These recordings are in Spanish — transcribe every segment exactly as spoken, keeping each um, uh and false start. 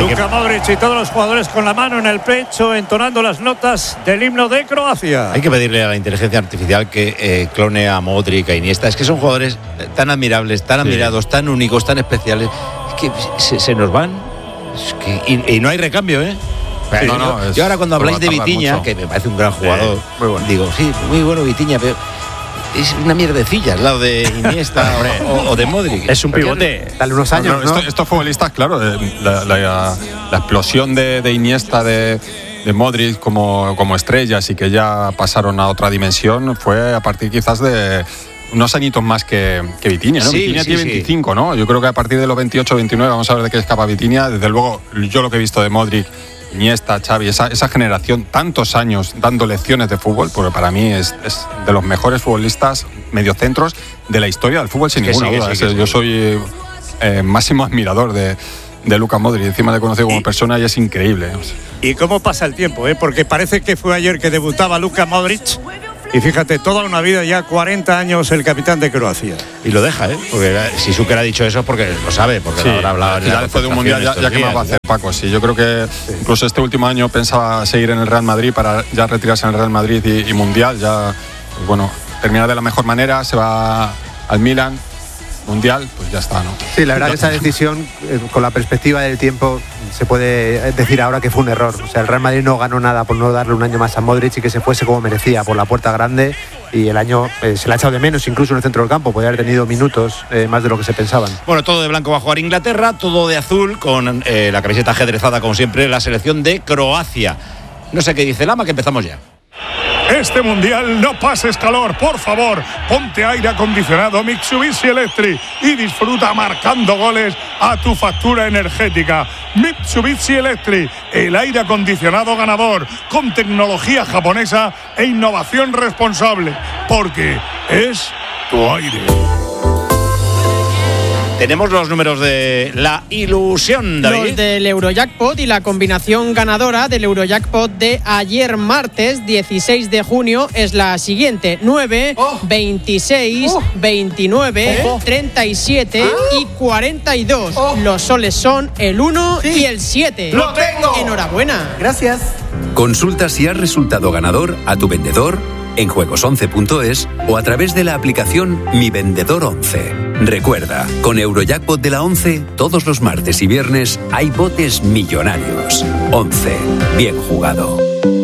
Luka que... Modric y todos los jugadores con la mano en el pecho entonando las notas del himno de Croacia. Hay que pedirle a la inteligencia artificial que eh, clone a Modric, a Iniesta. Es que son jugadores tan admirables, tan sí. admirados, tan únicos, tan especiales. Es que se, se nos van. Es que, y, y no hay recambio, ¿eh? Sí, no, no, yo, yo ahora cuando habláis de Vitinha, mucho. que me parece un gran jugador, sí, muy bueno. digo, sí, muy bueno Vitinha, pero es una mierdecilla al lado de Iniesta o, o de Modric. Es un pivote. Dale unos años, no, no, ¿no? Estos, estos futbolistas, claro, la, la, la explosión de, de Iniesta, de, de Modric como, como estrellas y que ya pasaron a otra dimensión fue a partir quizás de unos añitos más que, que Vitinha, ¿no? Sí, Vitinha sí, tiene veinticinco, sí. ¿no? Yo creo que a partir de los veintiocho, veintinueve vamos a ver de qué escapa Vitinha. Desde luego, yo lo que he visto de Modric, Iniesta, Xavi, esa, esa generación, tantos años dando lecciones de fútbol, porque para mí es, es de los mejores futbolistas mediocentros de la historia del fútbol, sin es ninguna sí, duda. Sí, es, sí, yo soy eh, máximo admirador de, de Luka Modric, encima le he conocido como y, persona y es increíble. Y cómo pasa el tiempo, ¿eh? Porque parece que fue ayer que debutaba Luka Modric. Y fíjate, toda una vida, ya cuarenta años, el capitán de Croacia. Y lo deja, ¿eh? Porque si Zucker ha dicho eso es porque lo sabe, porque sí, lo habrá hablado. Ya después de un mundial, ya, ya que más va a hacer, Paco. Sí, yo creo que sí. incluso este último año pensaba seguir en el Real Madrid para ya retirarse en el Real Madrid y, y mundial. Ya, bueno, termina de la mejor manera, se va al Milan. Mundial, pues ya está, ¿no? Sí, la verdad que esa decisión, eh, con la perspectiva del tiempo, se puede decir ahora que fue un error. O sea, el Real Madrid no ganó nada por no darle un año más a Modric y que se fuese como merecía, por la puerta grande, y el año eh, se le ha echado de menos, incluso en el centro del campo. Podría haber tenido minutos eh, más de lo que se pensaban. Bueno, todo de blanco va a jugar Inglaterra, todo de azul, con eh, la camiseta ajedrezada, como siempre, la selección de Croacia. No sé qué dice Lama, que empezamos ya. Este mundial no pases calor, por favor. Ponte aire acondicionado Mitsubishi Electric y disfruta marcando goles a tu factura energética. Mitsubishi Electric, el aire acondicionado ganador, con tecnología japonesa e innovación responsable, porque es tu aire. Tenemos los números de la ilusión, David. Los del Eurojackpot y la combinación ganadora del Eurojackpot de ayer martes dieciséis de junio es la siguiente: nueve, oh. veintiséis, oh. veintinueve, oh. treinta y siete ah. y cuarenta y dos. Oh. Los soles son el uno sí. y el siete. ¡Lo tengo! Enhorabuena. Gracias. Consulta si has resultado ganador a tu vendedor en juegos once punto es o a través de la aplicación Mi Vendedor once. Recuerda, con Eurojackpot de la once, todos los martes y viernes hay botes millonarios. once. Bien jugado.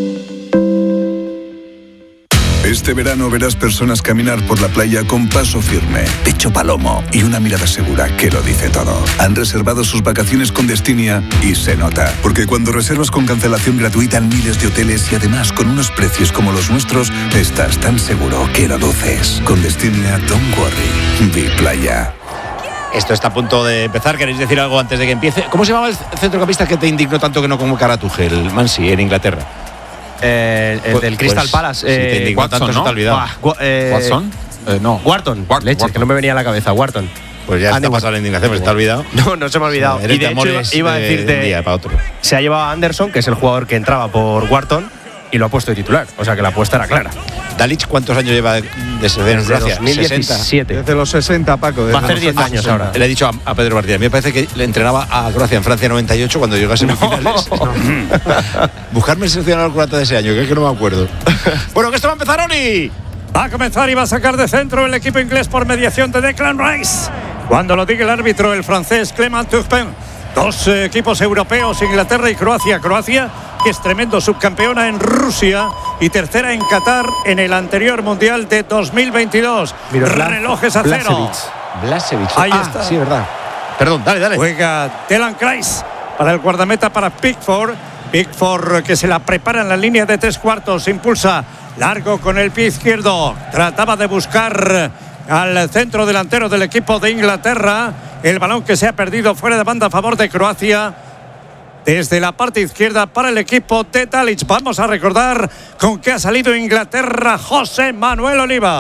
Este verano verás personas caminar por la playa con paso firme, pecho palomo y una mirada segura que lo dice todo. Han reservado sus vacaciones con Destinia y se nota. Porque cuando reservas con cancelación gratuita en miles de hoteles y además con unos precios como los nuestros, estás tan seguro que lo duces. Con Destinia, don't worry. Be playa. Esto está a punto de empezar. ¿Queréis decir algo antes de que empiece? ¿Cómo se llamaba el centrocampista que te indignó tanto que no convocara a Tuchel, Mansi, en Inglaterra? Eh, el pues, del Crystal pues, Palace. Eh, si te indignó Watson, tanto, ¿no? se te ha olvidado. Bah, eh, ¿Watson? Eh, no. Wharton. Wharton. Leche, Wharton. que no me venía a la cabeza. Wharton. Pues ya está pasando la indignación, pero se te ha olvidado. No, no se me ha olvidado. O sea, y de hecho iba, iba a decirte, de un día para otro. Se ha llevado a Anderson, que es el jugador que entraba por Wharton, y lo ha puesto de titular. O sea que la apuesta era clara. Dalic, ¿cuántos años lleva de ser en Croacia? dos mil diecisiete. Desde los sesenta, Paco. Va a hacer diez años ahora. Le he dicho a, a Pedro Martínez, me parece que le entrenaba a Croacia en Francia noventa y ocho cuando llegó a semifinales. No. Buscarme el seleccionador croata de ese año, que es que no me acuerdo. Bueno, que esto va a empezar, Oni. Va a comenzar y va a sacar de centro el equipo inglés por mediación de Declan Rice. Cuando lo diga el árbitro, el francés Clément Turpin. Dos eh, equipos europeos, Inglaterra y Croacia. Croacia, que es tremendo subcampeona en Rusia y tercera en Qatar en el anterior Mundial de dos mil veintidós. Miroslav Relojes a cero. Blasevic. Ahí ah, está. Sí, verdad. Perdón, dale, dale. Juega Declan Rice para el guardameta para Pickford. Pickford, que se la prepara en la línea de tres cuartos. Impulsa largo con el pie izquierdo. Trataba de buscar al centro delantero del equipo de Inglaterra. El balón que se ha perdido fuera de banda a favor de Croacia. Desde la parte izquierda para el equipo de Dalic. Vamos a recordar con qué ha salido Inglaterra. José Manuel Oliva.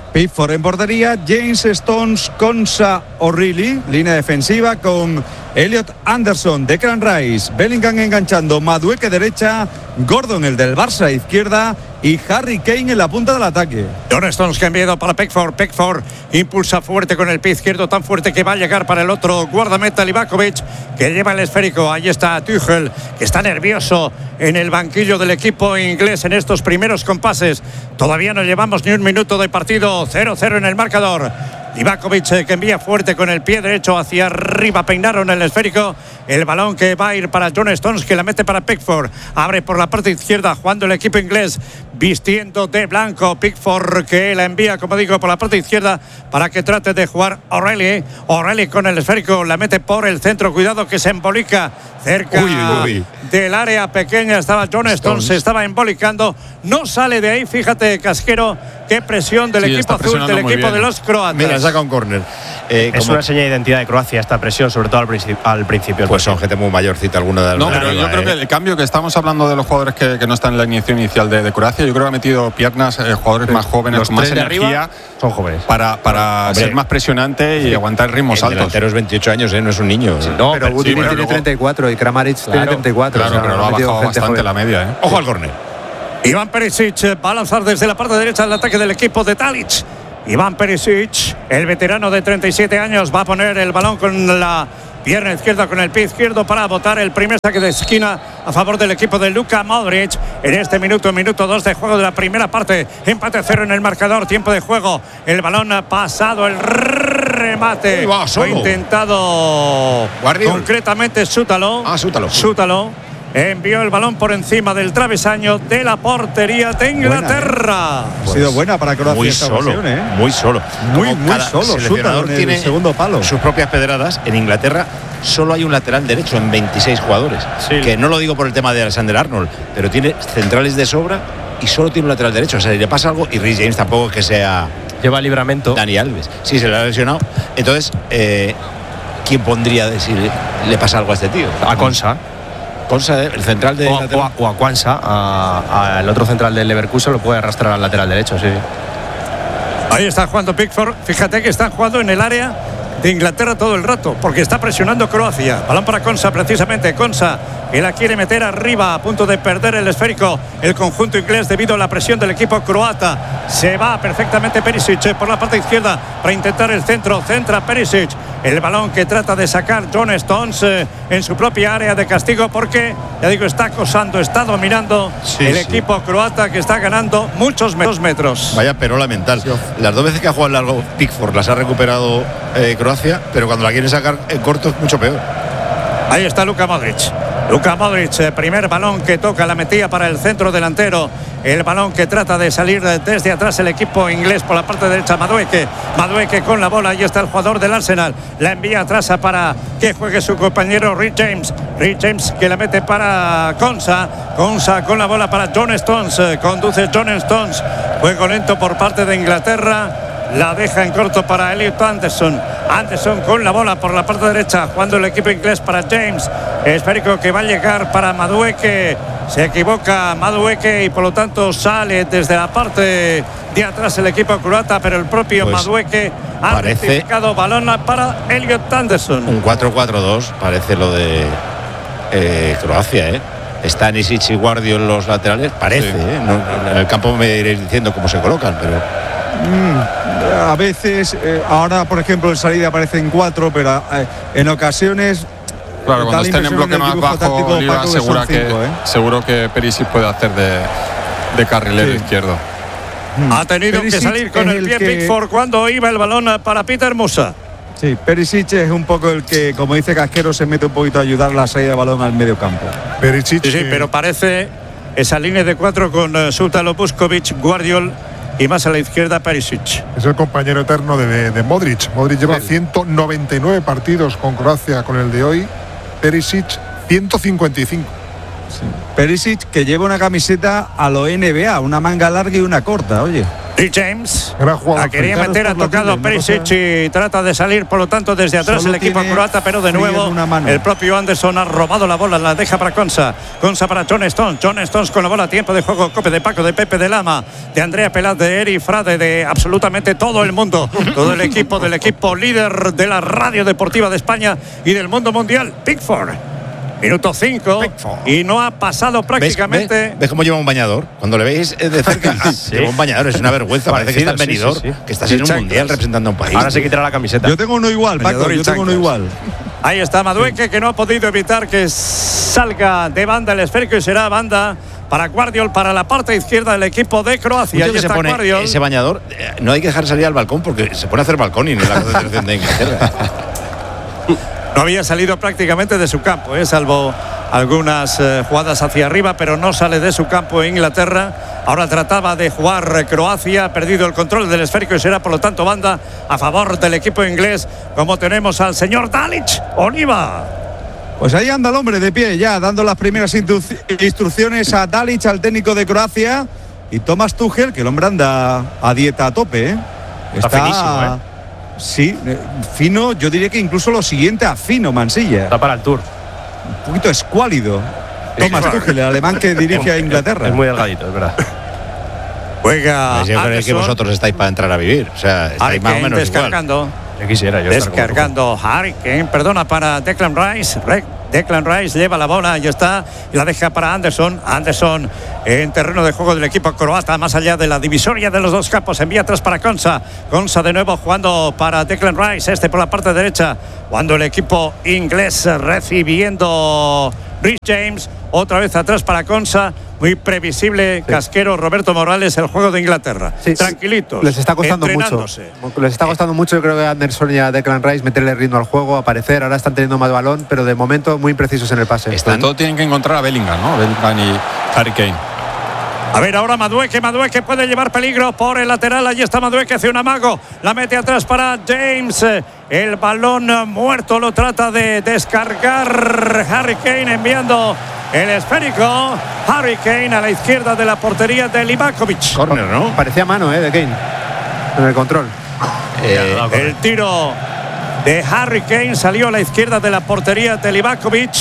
Pickford en portería, James Stones, Konsa, O'Reilly, línea defensiva con Elliot Anderson, Declan Rice, Bellingham enganchando, Madueke derecha, Gordon el del Barça izquierda y Harry Kane en la punta del ataque. John Stones que ha enviado para Pickford. Pickford impulsa fuerte con el pie izquierdo, tan fuerte que va a llegar para el otro guardameta Livakovic, que lleva el esférico. Ahí está Tuchel, que está nervioso en el banquillo del equipo inglés en estos primeros compases. Todavía no llevamos ni un minuto de partido, cero cero en el marcador. Livakovic que envía fuerte con el pie derecho hacia arriba, peinaron el esférico, el balón que va a ir para John Stones, que la mete para Pickford, abre por la parte izquierda jugando el equipo inglés vistiendo de blanco. Pickford que la envía, como digo, por la parte izquierda para que trate de jugar O'Reilly. O'Reilly con el esférico la mete por el centro, cuidado que se embolica cerca uy, uy. del área pequeña. Estaba John Stones, Stones, se estaba embolicando, no sale de ahí. Fíjate, Casquero, qué presión del sí, equipo azul, del equipo bien. de los croatas. Mira, saca un córner. Eh, es como... una señal de identidad de Croacia esta presión, sobre todo al, principi al principio. Pues son gente muy mayorcita alguna de las. No, pero yo eh. creo que el cambio que estamos hablando de los jugadores que, que no están en la iniciación inicial de, de Croacia, yo creo que ha metido piernas, eh, jugadores sí. más jóvenes, los con más energía, son jóvenes para, para Hombre, ser más presionante y sí. aguantar ritmos altos. El delantero es veintiocho años, ¿eh? No es un niño. Sí, no, pero Budimir sí, bueno, tiene luego... treinta y cuatro y Kramaric claro, tiene treinta y cuatro. Claro, o sea, pero lo ha bajado bastante joven. la media. ¿eh? Ojo al córner. Iván Perisic va a lanzar desde la parte derecha del ataque del equipo de Tadic. Iván Perisic, el veterano de treinta y siete años, va a poner el balón con la pierna izquierda, con el pie izquierdo, para botar el primer saque de esquina a favor del equipo de Luka Modric. En este minuto, minuto dos de juego de la primera parte, empate a cero en el marcador, tiempo de juego. El balón ha pasado, el remate. Va, Fue intentado Guardiol. concretamente Sútalo. Ah, Sútalo. Sútalo. Envió el balón por encima del travesaño de la portería de Inglaterra. Buena, ¿eh? Pues ha sido buena para Croacia muy esta solo, ocasión, ¿eh? muy solo. Muy, muy solo. El seleccionador tiene el segundo palo. Sus propias pedradas. En Inglaterra solo hay un lateral derecho en veintiséis jugadores. Sí. Que no lo digo por el tema de Alexander Arnold, pero tiene centrales de sobra y solo tiene un lateral derecho. O sea, si le pasa algo, y Reece James tampoco es que sea. Lleva libramento. Dani Alves. Sí, se le ha lesionado. Entonces, eh, ¿quién pondría de si le, le pasa algo a este tío? A Konsa. Konsa, el central de. O, o, a, o a Kwanza, el otro central del Leverkusen, lo puede arrastrar al lateral derecho, sí. Ahí está jugando Pickford. Fíjate que están jugando en el área de Inglaterra todo el rato, porque está presionando Croacia. Balón para Konsa, precisamente. Konsa, que la quiere meter arriba, a punto de perder el esférico el conjunto inglés debido a la presión del equipo croata. Se va perfectamente Perisic por la parte izquierda para intentar el centro. Centra Perisic. El balón que trata de sacar John Stones eh, en su propia área de castigo, porque, ya digo, está acosando, está dominando sí, el sí. equipo croata, que está ganando muchos metros. Vaya perola mental. Sí. Las dos veces que ha jugado largo Pickford las ha recuperado eh, Croacia, pero cuando la quiere sacar en corto es mucho peor. Ahí está Luka Modric. Luka Modric, primer balón que toca, la metía para el centro delantero. El balón que trata de salir desde atrás el equipo inglés por la parte derecha. Madueke, Madueke con la bola. Ahí está el jugador del Arsenal. La envía atrás para que juegue su compañero Reece James. Reece James que la mete para Konsa. Konsa con la bola para John Stones. Conduce John Stones. Juego lento por parte de Inglaterra. La deja en corto para Elliot Anderson. Anderson con la bola por la parte derecha, jugando el equipo inglés para James. Esférico que va a llegar para Madueke. Se equivoca Madueke y por lo tanto sale desde la parte de atrás el equipo croata, pero el propio pues Madueke ha rectificado. Balón para Elliot Anderson. Un cuatro cuatro dos parece lo de eh, Croacia, ¿eh? Stanisic y Guardiol en los laterales, parece, sí. ¿eh? No, en el campo me iréis diciendo cómo se colocan, pero... Mm, a veces, eh, ahora por ejemplo en salida aparecen cuatro, pero eh, en ocasiones... Claro, cuando estén en bloque más bajo, Oliva, segura que, cinco, ¿eh? seguro que Perisic puede hacer de, de carrilero sí. izquierdo. Ha tenido Perisic que salir con el, el pie que... Pickford cuando iba el balón para Peter Musa. Sí, Perisic es un poco el que, como dice Casquero, se mete un poquito a ayudar la salida de balón al medio campo. Perisic, sí, sí, pero parece esa línea de cuatro con uh, Sútalo, Puskovic, Guardiol y más a la izquierda Perisic. Es el compañero eterno de, de, de Modric. Modric lleva sí. ciento noventa y nueve partidos con Croacia con el de hoy. Perisic ciento cincuenta y cinco. Sí. Perisic que lleva una camiseta a lo N B A, una manga larga y una corta, oye. Rhys James Gran jugador la quería africano, meter, ha estos tocado latinos, Perisic y trata de salir, por lo tanto, desde atrás Solo el equipo tiene croata, pero de frío nuevo en una mano. el propio Anderson ha robado la bola, la deja para Konsa. Konsa para John Stones. John Stones con la bola, tiempo de juego, Cope de Paco, de Pepe, de Lama, de Andrea Pelaz, de Eri Frade, de absolutamente todo el mundo, todo el equipo del equipo líder de la radio deportiva de España y del mundo mundial, Pickford. Minuto cinco y no ha pasado prácticamente. ¿Ves, ves, ves cómo lleva un bañador? Cuando le veis de cerca, sí. Lleva un bañador, es una vergüenza. Parece que está en Benidorm, sí, sí, sí. que estás en un mundial representando a un país. Ahora se quitará la camiseta. Yo tengo uno igual, Paco, yo tengo uno igual. Ahí está Madueke, que no ha podido evitar que salga de banda el esférico y será banda para Guardiol, para la parte izquierda del equipo de Croacia. Ahí se pone Guardiol. Ese bañador, no hay que dejar salir al balcón porque se pone a hacer balconing en la concentración de Inglaterra. No había salido prácticamente de su campo, ¿eh? salvo algunas eh, jugadas hacia arriba, pero no sale de su campo en Inglaterra. Ahora trataba de jugar Croacia, ha perdido el control del esférico y será por lo tanto banda a favor del equipo inglés, como tenemos al señor Dalic Oliva. Pues ahí anda el hombre de pie ya, dando las primeras instrucciones a Dalic, al técnico de Croacia, y Thomas Tuchel, que el hombre anda a dieta a tope, ¿eh? Está, está finísimo, ¿eh? Sí, fino, yo diría que incluso lo siguiente a fino, Mansilla. Está para el Tour. Un poquito escuálido. Thomas Tuchel, el alemán que dirige a Inglaterra. Es muy delgadito, es verdad. Juega. Yo creo que vosotros estáis para entrar a vivir. O sea, estáis más o menos descargando. Igual. Yo quisiera, yo Descargando Harry Kane, perdona, para Declan Rice. Declan Rice lleva la bola y está y la deja para Anderson. Anderson en terreno de juego del equipo croata, más allá de la divisoria de los dos campos. Envía atrás para Konsa. Konsa de nuevo jugando para Declan Rice. Este por la parte derecha. Cuando el equipo inglés recibiendo Rhys James. Otra vez atrás para Konsa. Muy previsible, sí. Casquero, Roberto Morales, el juego de Inglaterra. Sí, tranquilitos. Les está costando mucho. Les está costando mucho, yo creo que a Anderson y a Declan Rice meterle ritmo al juego, aparecer. Ahora están teniendo más balón, pero de momento muy imprecisos en el pase. Están... Todo tienen que encontrar a Bellingham, ¿no? Bellingham y Harry Kane. A ver, ahora Madueke, Madueke puede llevar peligro por el lateral. Allí está Madueke, hace un amago. La mete atrás para James. El balón muerto lo trata de descargar Harry Kane, enviando el esférico. Harry Kane a la izquierda de la portería de Livakovic. Corner, ¿no? Parecía mano, ¿eh? De Kane. En el control. Eh, el tiro de Harry Kane salió a la izquierda de la portería de Livakovic.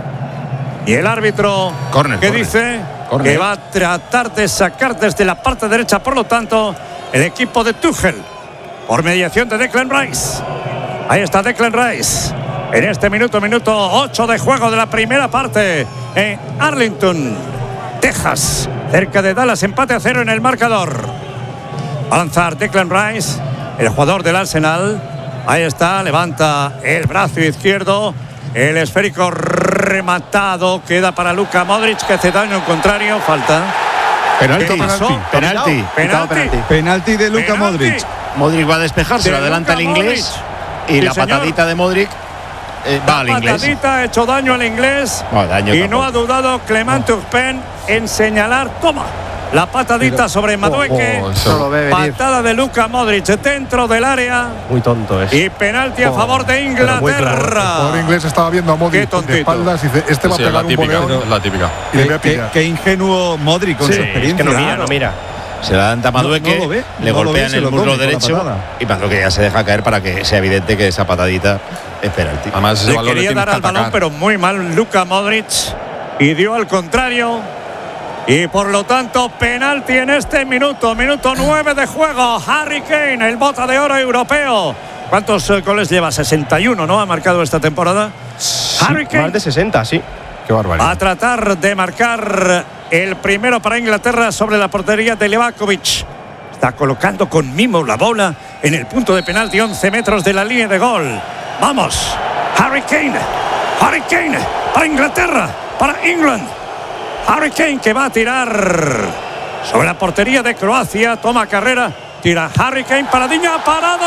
Y el árbitro, corner, ¿qué corner. dice? Corner. Que va a tratar de sacar desde la parte derecha, por lo tanto, el equipo de Tuchel, por mediación de Declan Rice. Ahí está Declan Rice. En este minuto, minuto ocho de juego de la primera parte en Arlington, Texas, cerca de Dallas, empate a cero en el marcador. Va a lanzar Declan Rice, el jugador del Arsenal. Ahí está, levanta el brazo izquierdo. El esférico rematado queda para Luka Modric, que hace daño contrario. Falta. Penalti. Penalti. Penalti. Penalti. Penalti de Luka Modric. Modric va a despejar, se lo adelanta el inglés. Y sí, la señor. patadita de Modric eh, va al inglés. La patadita ha hecho daño al inglés. No, daño y tampoco. No ha dudado Clement Turpin en señalar. Toma. La patadita Pero, sobre Madueke. Oh, oh, patada de Luka Modric dentro del área. Muy tonto es. Y penalti a favor de Inglaterra. El jugador inglés estaba viendo a Modric de espaldas y dice, este va a sí, pegar típica, un boleón. La típica. Y le voy a pillar. Qué, qué ingenuo Modric con sí, su experiencia. Es que no mira, no mira. Se la dan a Madueke, no, no ve, le no golpean ve, el muslo derecho y Madueke ya se deja caer para que sea evidente que esa patadita es penalti. Además, ese le quería le dar al balón, pero muy mal Luka Modric y dio al contrario. Y por lo tanto, penalti en este minuto, minuto nueve de juego. Harry Kane, el bota de oro europeo. ¿Cuántos uh, goles lleva? sesenta y uno, ¿no? Ha marcado esta temporada. Sí, Harry Kane. Más de sesenta, sí. Qué barbaridad. Va a tratar de marcar el primero para Inglaterra sobre la portería de Livakovic. Está colocando con mimo la bola en el punto de penalti, once metros de la línea de gol. Vamos, Harry Kane. Harry Kane para Inglaterra, para England. Harry Kane que va a tirar sobre la portería de Croacia. Toma carrera. Tira Harry Kane para Diña. Parado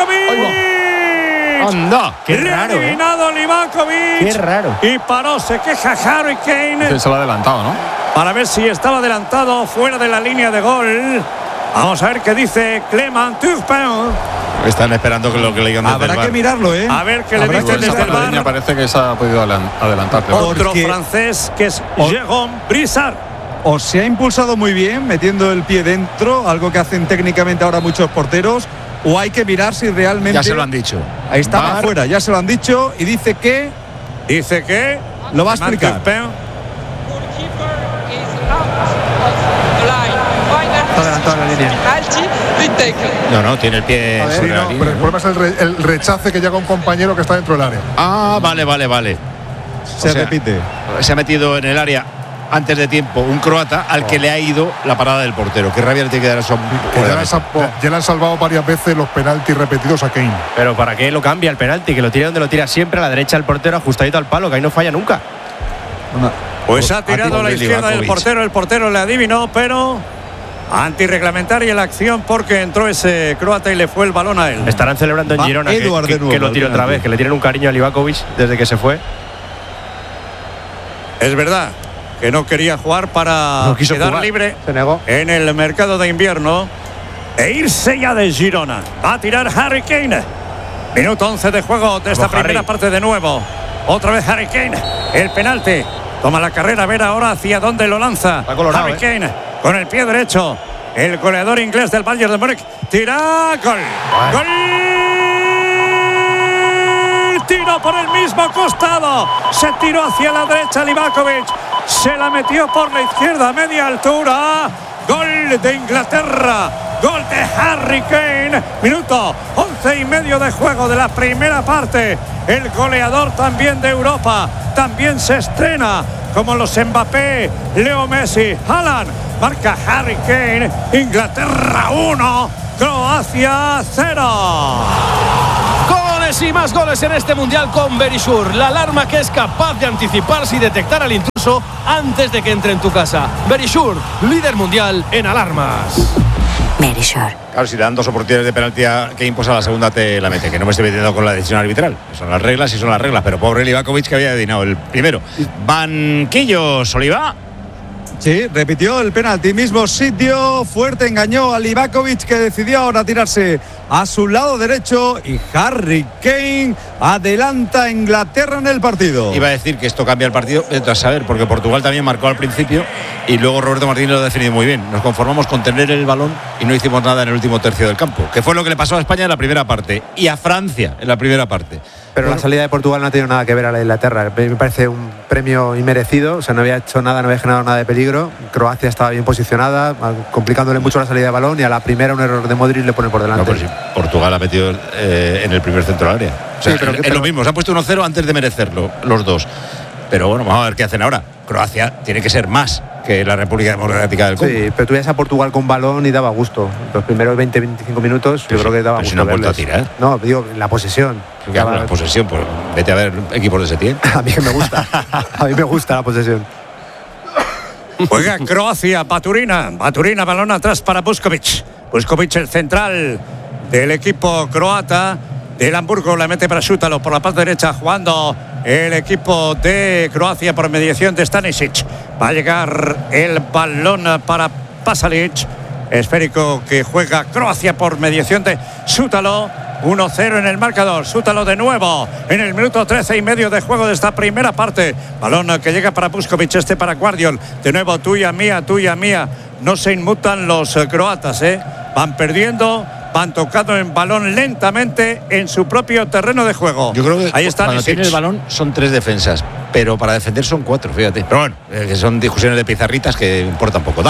Livakovic. Anda, qué Le raro. ha eliminado ¿eh? Livakovic. Qué raro. Y paró. Se queja Harry Kane. Sí, se lo ha adelantado, ¿no? Para ver si estaba adelantado fuera de la línea de gol. Vamos a ver qué dice Clement Turpin. Están esperando que lo que le digan desde Habrá el bar. que mirarlo, ¿eh? A ver qué le dicen desde el bar. Me parece que se ha podido adelantar. Otro Porque... francés que es Jérôme Brissard. o se ha impulsado muy bien metiendo el pie dentro, algo que hacen técnicamente ahora muchos porteros, o hay que mirar si realmente... Ya se lo han dicho. Ahí está Bar. afuera, ya se lo han dicho y dice que... Dice que... Lo va a explicar. Está adelantado en la línea. No, no, tiene el pie A ver, sobre sí, la no, línea, pero el ¿no? problema es el, re- el rechace que llega un compañero que está dentro del área. Ah, vale, vale, vale. Se O sea, repite. Se ha metido en el área antes de tiempo un croata al que le ha ido la parada del portero. Qué rabia le tiene que dar eso. Que ya, le han, sal- ya le han salvado varias veces los penaltis repetidos a Kane. Pero ¿para qué lo cambia el penalti? Que lo tire donde lo tira siempre, a la derecha del portero, ajustadito al palo, que ahí no falla nunca. Pues ha tirado a la Pobre izquierda del Livakovic. portero, el portero le adivinó, pero antirreglamentaria la acción porque entró ese croata y le fue el balón a él. Estarán celebrando en Va Girona que, Edouard que- de nuevo que lo al tire otra penalti. vez, que le tienen un cariño a Livakovic desde que se fue. Es verdad que no quería jugar para No quiso quedar jugar. libre Se negó. en el mercado de invierno e irse ya de Girona. Va a tirar Harry Kane. Minuto once de juego de esta Vamos, primera Harry. parte de nuevo. Otra vez Harry Kane. El penalti. Toma la carrera, a ver ahora hacia dónde lo lanza. Está colorado, Harry eh. Kane con el pie derecho. El goleador inglés del Bayern de Múnich. Tira. Gol. Gol. Tiro por el mismo costado. Se tiró hacia la derecha Livakovic. Se la metió por la izquierda a media altura. Gol de Inglaterra. Gol de Harry Kane. Minuto once y medio de juego de la primera parte. El goleador también de Europa. También se estrena como los Mbappé, Leo Messi, Haaland. Marca Harry Kane. Inglaterra uno, Croacia cero. Goles y más goles en este mundial con Verisure, la alarma que es capaz de anticiparse y detectar al intruso antes de que entre en tu casa. Verisure, líder mundial en alarmas. Verisure. Claro, si le dan dos oportunidades de penalti a Kane, pues a la segunda te la mete. Que no me estoy metiendo con la decisión arbitral. Son las reglas y son las reglas. Pero pobre Livakovic que había adivinado el primero. Banquillos, Oliva. Sí, repitió el penalti, mismo sitio, fuerte, engañó a Livakovic, que decidió ahora tirarse a su lado derecho, y Harry Kane adelanta a Inglaterra en el partido. Iba a decir que esto cambia el partido, a saber, porque Portugal también marcó al principio y luego Roberto Martínez lo ha definido muy bien. Nos conformamos con tener el balón y no hicimos nada en el último tercio del campo, que fue lo que le pasó a España en la primera parte y a Francia en la primera parte. Pero bueno, la salida de Portugal no ha tenido nada que ver a la de Inglaterra. Me parece un premio inmerecido. O sea, no había hecho nada, no había generado nada de peligro. Croacia estaba bien posicionada, complicándole mucho la salida de balón, y a la primera un error de Modric le pone por delante. No, pero sí, Portugal ha metido eh, en el primer centro del área. O sea, Sí, pero es, que- es lo pero- mismo, se han puesto uno cero antes de merecerlo, los dos. Pero bueno, vamos a ver qué hacen ahora. Croacia tiene que ser más que la República Democrática del Congo. Sí, pero tú veías a Portugal con balón y daba gusto. Los primeros veinte veinticinco minutos, Pero yo creo sí, que daba pero si gusto. no han vuelto a verles. tirar. No, digo, la posesión. Claro, Daba- la posesión, pues vete a ver equipos de Setién. A mí que me gusta. A mí me gusta la posesión. Juega Croacia, Baturina. Baturina, balón atrás para Buskovic. Buskovic, el central del equipo croata. Del Hamburgo la mete para Šutalo por la parte derecha, jugando el equipo de Croacia por mediación de Stanisic. Va a llegar el balón para Pasalic. Esférico que juega Croacia por mediación de Šutalo. uno cero en el marcador. Šutalo de nuevo en el minuto trece y medio de juego de esta primera parte. Balón que llega para Buskovic, este para Guardiol. De nuevo, tuya, mía, tuya, mía. No se inmutan los eh, croatas, ¿eh? Van perdiendo, van tocando en balón lentamente en su propio terreno de juego. Yo creo que ahí está cuando Nisic. tiene el balón son tres defensas, pero para defender son cuatro, fíjate. Pero bueno, eh, que son discusiones de pizarritas que importan poco.